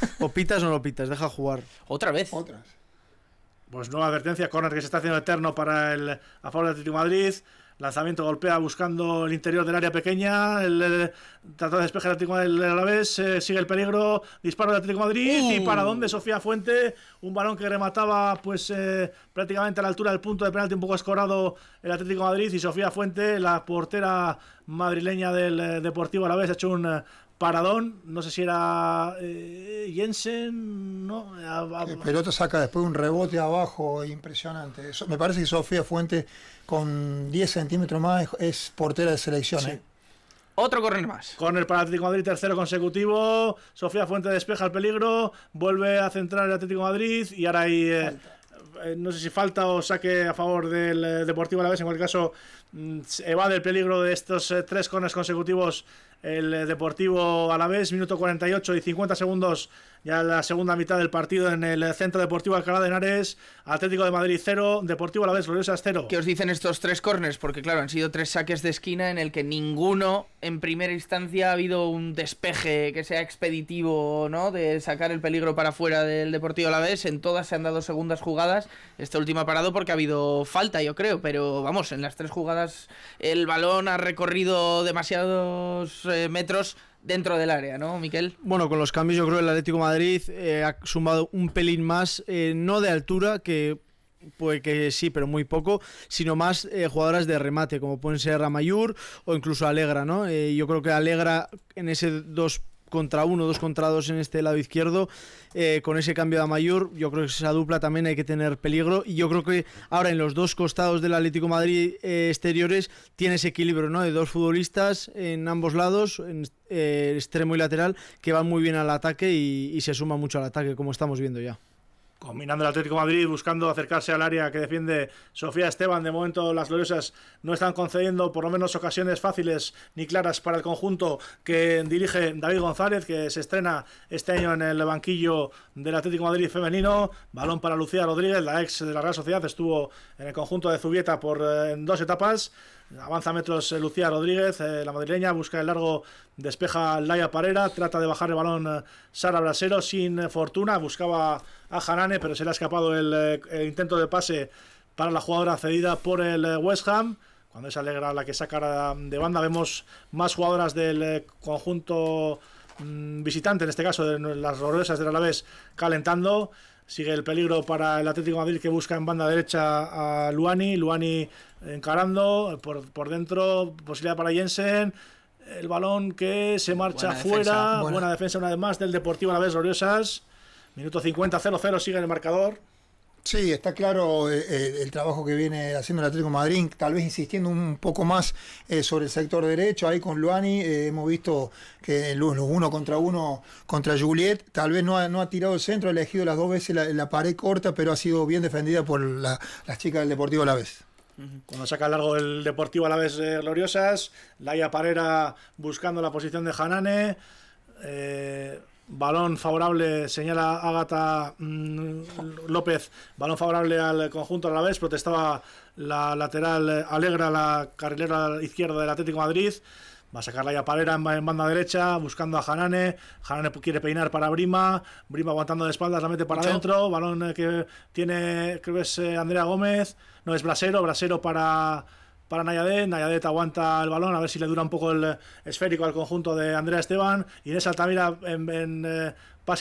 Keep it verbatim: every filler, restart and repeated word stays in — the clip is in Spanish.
O pitas o no lo pitas, deja jugar. Otra vez. Otras. Pues nueva advertencia, córner que se está haciendo eterno para el a favor del Atlético de Madrid. Lanzamiento, golpea buscando el interior del área pequeña. El, el tratado de despeje del Atlético del Alavés. Eh, sigue el peligro. Disparo del Atlético de Madrid. Uh. Y para dónde Sofía Fuente. Un balón que remataba pues eh, prácticamente a la altura del punto de penalti. Un poco escorado el Atlético de Madrid. Y Sofía Fuente, la portera madrileña del eh, Deportivo Alavés, ha hecho un eh, paradón. No sé si era eh, Jensen. No. A, a, El pelota saca después un rebote abajo impresionante. Eso, me parece que Sofía Fuente con diez centímetros más es, es portera de selección. Sí. ¿eh? Otro córner más. Córner para el Atlético de Madrid, tercero consecutivo. Sofía Fuente despeja el peligro. Vuelve a centrar el Atlético de Madrid. Y ahora hay... Eh, eh, no sé si falta o saque a favor del eh, Deportivo Alavés. En cualquier caso, mm, evade el peligro de estos eh, tres córneres consecutivos el eh, Deportivo Alavés. Minuto cuarenta y ocho y cincuenta segundos ya la segunda mitad del partido en el Centro Deportivo Alcalá de Henares. Atlético de Madrid cero, Deportivo Alavés Gloriosas cero. ¿Qué os dicen estos tres córners? Porque claro, han sido tres saques de esquina en el que ninguno en primera instancia ha habido un despeje que sea expeditivo, ¿no? De sacar el peligro para fuera del Deportivo Alavés. En todas se han dado segundas jugadas. Esta última ha parado porque ha habido falta, yo creo, pero vamos, en las tres jugadas el balón ha recorrido demasiados eh, metros dentro del área, ¿no, Miquel? Bueno, con los cambios yo creo que el Atlético de Madrid eh, ha sumado un pelín más, eh, no de altura, que pues que sí, pero muy poco, sino más eh, jugadoras de remate, como pueden ser Ramayur o incluso Alegra, ¿no? Eh, yo creo que Alegra en ese dos contra uno, dos contra dos en este lado izquierdo, eh, con ese cambio de Amayur, yo creo que esa dupla también hay que tener peligro, y yo creo que ahora en los dos costados del Atlético de Madrid eh, exteriores tiene ese equilibrio, ¿no? De dos futbolistas en ambos lados, en eh, extremo y lateral, que van muy bien al ataque y, y se suma mucho al ataque, como estamos viendo ya. Combinando el Atlético de Madrid, buscando acercarse al área que defiende Sofía Esteban. De momento las gloriosas no están concediendo por lo menos ocasiones fáciles ni claras para el conjunto que dirige David González, que se estrena este año en el banquillo del Atlético de Madrid femenino. Balón para Lucía Rodríguez, la ex de la Real Sociedad, estuvo en el conjunto de Zubieta por eh, en dos etapas. Avanza metros eh, Lucía Rodríguez, eh, la madrileña, busca el largo, despeja Laia Parera, trata de bajar el balón eh, Sara Brasero sin eh, fortuna, buscaba a Hanane, pero se le ha escapado el, eh, el intento de pase para la jugadora cedida por el eh, West Ham. Cuando es Alegra la que saca de banda, vemos más jugadoras del eh, conjunto mmm, visitante, en este caso de las gloriosas del Alavés, calentando. Sigue el peligro para el Atlético de Madrid, que busca en banda derecha a Luani. Luani encarando por, por dentro, posibilidad para Jensen. El balón que se marcha buena fuera. Defensa. Buena. Buena defensa una vez más del Deportivo Alavés Gloriosas. Minuto cincuenta, cero cero, sigue en el marcador. Sí, está claro eh, el, el trabajo que viene haciendo el Atlético de Madrid, tal vez insistiendo un poco más eh, sobre el sector derecho, ahí con Luani, eh, hemos visto que los, los uno contra uno contra Juliet, tal vez no ha, no ha tirado el centro, ha elegido las dos veces la, la pared corta, pero ha sido bien defendida por la, las chicas del Deportivo Alavés. Cuando saca largo el Deportivo Alavés eh, Gloriosas, Laia Parera buscando la posición de Hanane, eh... balón favorable, señala Ágata mmm, López, balón favorable al conjunto a la vez, protestaba la lateral Alegra, la carrilera izquierda del Atlético de Madrid. Va a sacar la Parera en, en banda derecha, buscando a Hanane. Hanane quiere peinar para Brima. Brima aguantando de espaldas, la mete para Mucho. adentro. Balón que tiene, creo que es eh, Andrea Gómez. No, es Brasero. Brasero para, para Nayadet. Nayadet aguanta el balón, a ver si le dura un poco el esférico al conjunto de Andrea Esteban. Inés Altamira en, en eh, pase